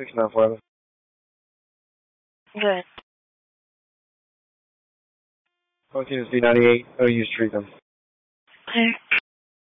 6947. Good. 14 is B98. OU Street them. Clear.